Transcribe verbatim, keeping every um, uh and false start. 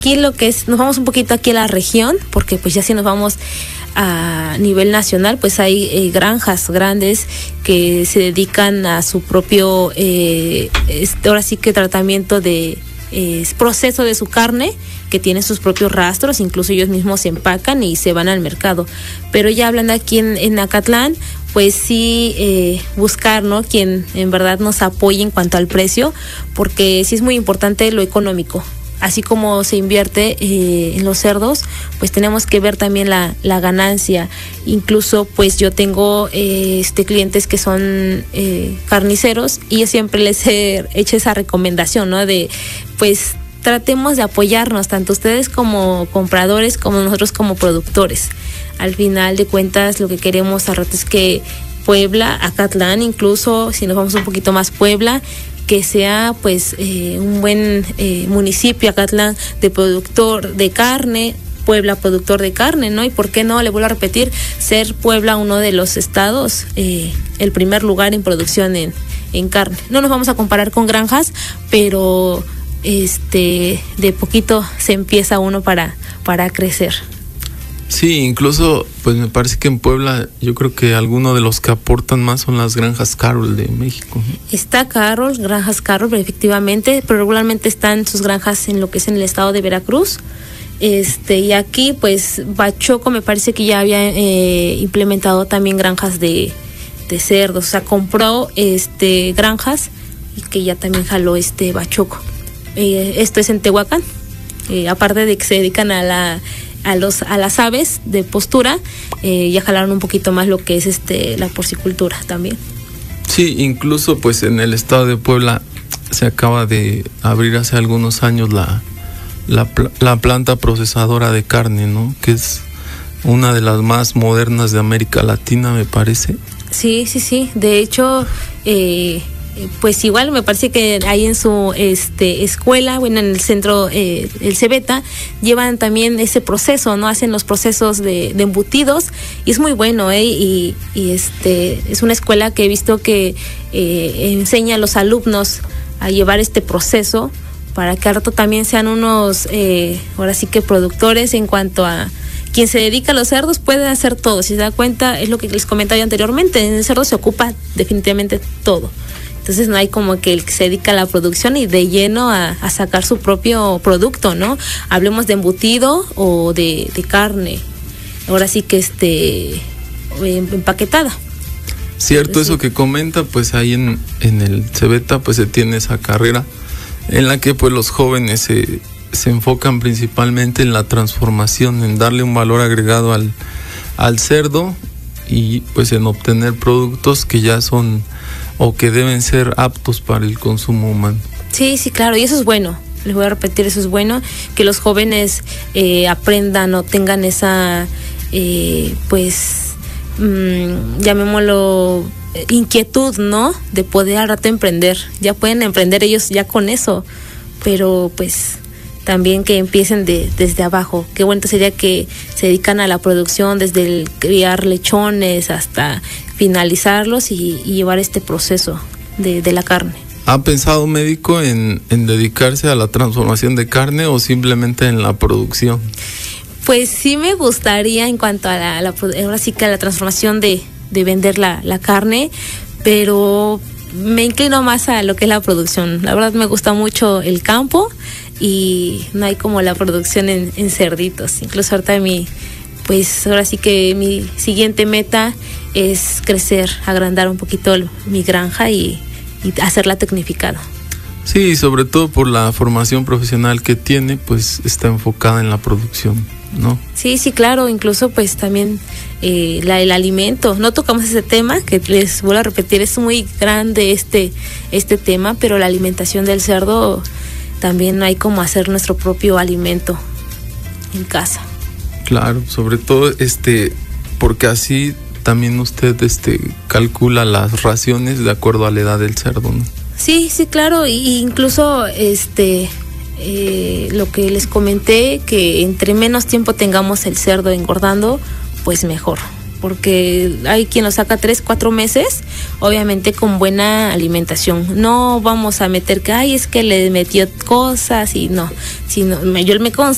Aquí lo que es, nos vamos un poquito aquí a la región, porque pues ya si nos vamos a nivel nacional, pues hay eh, granjas grandes que se dedican a su propio, eh, este, ahora sí que tratamiento de eh, proceso de su carne, que tiene sus propios rastros, incluso ellos mismos se empacan y se van al mercado. Pero ya hablando aquí en, en Acatlán, pues sí eh, buscar, ¿no?, quien en verdad nos apoye en cuanto al precio, porque sí es muy importante lo económico. Así como se invierte eh, en los cerdos, pues tenemos que ver también la, la ganancia. Incluso pues yo tengo eh, este clientes que son eh, carniceros y yo siempre les he hecho esa recomendación, ¿no?, de pues tratemos de apoyarnos, tanto ustedes como compradores como nosotros como productores. Al final de cuentas lo que queremos a rato es que Puebla, Acatlán, incluso si nos vamos un poquito más, Puebla, que sea pues eh, un buen eh, municipio, Acatlán, de productor de carne, Puebla productor de carne, ¿no? Y por qué no, le vuelvo a repetir, ser Puebla uno de los estados, eh, el primer lugar en producción en, en carne. No nos vamos a comparar con granjas, pero este de poquito se empieza uno para, para crecer. Sí, incluso pues me parece que en Puebla yo creo que algunos de los que aportan más son las granjas Carroll de México. Está Carroll, granjas Carroll, efectivamente, pero regularmente están sus granjas en lo que es en el estado de Veracruz. Este, y aquí pues Bachoco me parece que ya había eh, implementado también granjas de, de cerdos, o sea, compró este granjas y que ya también jaló este Bachoco. Eh, esto es en Tehuacán, eh, aparte de que se dedican a la a los a las aves de postura, eh, ya jalaron un poquito más lo que es este la porcicultura también. Sí, incluso pues en el estado de Puebla se acaba de abrir hace algunos años la la, la planta procesadora de carne, ¿no?, que es una de las más modernas de América Latina, me parece. Sí, sí, sí, de hecho eh, pues igual me parece que ahí en su este escuela, bueno, en el centro, eh, el Cebeta, llevan también ese proceso, ¿no? Hacen los procesos de, de embutidos y es muy bueno, ¿eh? Y, y este es una escuela que he visto que eh, enseña a los alumnos a llevar este proceso para que al rato también sean unos, eh, ahora sí que productores en cuanto a quien se dedica a los cerdos puede hacer todo. Si se da cuenta, es lo que les comentaba anteriormente, en el cerdo se ocupa definitivamente todo. Entonces no hay como que el que se dedica a la producción y de lleno a, a sacar su propio producto, ¿no? Hablemos de embutido o de, de carne. Ahora sí que este empaquetada. Cierto, Entonces, eso que comenta, pues ahí en, en el Cebeta pues se tiene esa carrera en la que pues los jóvenes se, se enfocan principalmente en la transformación, en darle un valor agregado al, al cerdo y pues en obtener productos que ya son o que deben ser aptos para el consumo humano. Sí, sí, claro, y eso es bueno. Les voy a repetir, eso es bueno, que los jóvenes eh, aprendan o tengan esa, eh, pues, mmm, llamémoslo, inquietud, ¿no?, de poder al rato emprender. Ya pueden emprender ellos ya con eso, pero pues también que empiecen de, desde abajo. Qué bueno sería que se dedican a la producción, desde el criar lechones hasta finalizarlos y, y llevar este proceso de, de la carne. ¿Ha pensado, médico, en, en dedicarse a la transformación de carne o simplemente en la producción? Pues sí me gustaría en cuanto a la, la ahora sí que a la transformación de, de vender la, la carne, pero me inclino más a lo que es la producción. La verdad me gusta mucho el campo y no hay como la producción en, en cerditos. Incluso ahorita mi, pues ahora sí que mi siguiente meta es crecer, agrandar un poquito el, mi granja y, y hacerla tecnificada. Sí, sobre todo por la formación profesional que tiene, pues está enfocada en la producción, ¿no? Sí, sí, claro, incluso pues también eh, la, el alimento, no tocamos ese tema, que les vuelvo a repetir, es muy grande este, este tema, pero la alimentación del cerdo también no hay como hacer nuestro propio alimento en casa. Claro, sobre todo este, porque así también usted este calcula las raciones de acuerdo a la edad del cerdo, ¿no? Sí, sí, claro, y incluso este eh, lo que les comenté, que entre menos tiempo tengamos el cerdo engordando, pues mejor, porque hay quien lo saca tres, cuatro meses, obviamente con buena alimentación. No vamos a meter que, ay, es que le metió cosas y no, sino yo me consta